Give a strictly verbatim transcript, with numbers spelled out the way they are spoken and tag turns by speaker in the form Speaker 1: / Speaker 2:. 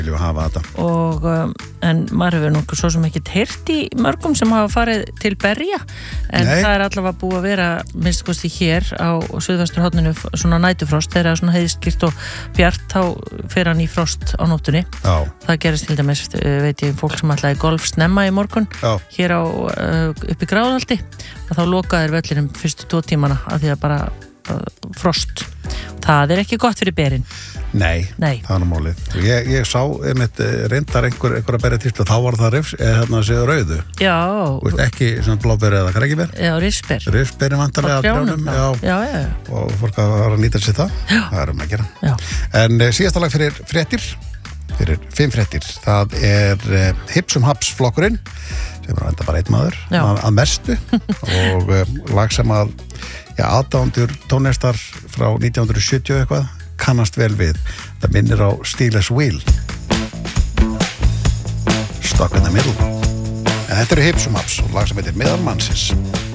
Speaker 1: viljum hafa þetta.
Speaker 2: Og, um, en maður hefur nokkuð svo sem ekki heyrt í mörgum sem hafa farið til berja, en
Speaker 1: Nei.
Speaker 2: það er allavega búið að vera, minnst kosti hér á suðvesturhorninu, svona nætufrost, þegar svona heiðskýrt og bjart, þá fer hann í frost á nóttunni.
Speaker 1: Já.
Speaker 2: Það gerist til dæmis, veit ég, fólk sem ætlaði golf snemma í morgun,
Speaker 1: Já.
Speaker 2: hér á upp í Gráðaldi, að þá lokaðir vellinum fyrstu tvo tímana, af því að bara uh, frost. Það er ekki gott fyrir berin.
Speaker 1: Nei,
Speaker 2: Nei.
Speaker 1: það er nú málið. Ég, ég sá einmitt reyndar einhver, einhver að berja tíslu, þá var það rifs, eða hérna séu rauðu.
Speaker 2: Já.
Speaker 1: Veist, ekki svona blóberi eða krækiber.
Speaker 2: Já, risper.
Speaker 1: Risberi vantarlega trjánum.
Speaker 2: Já. Já, já, já.
Speaker 1: Og fólk að var að nýta sér það.
Speaker 2: Já.
Speaker 1: Það er um að gera.
Speaker 2: Já.
Speaker 1: En uh, síðasta lag fyrir fréttir, fyrir fimm fréttir, það er uh, Hipsum Haps flokkurinn, sem er enda bara einn maður, að, að mestu, og uh, lag sem að, já, aðdándur tónlistar frá nítján hundruð sjötíu eitthvað, kannast vel við. Það minnir á Steelers Wheel. Stuck in the Middle. En þetta eru Hipsum Haps og lag sem heitir Meðal mannsins.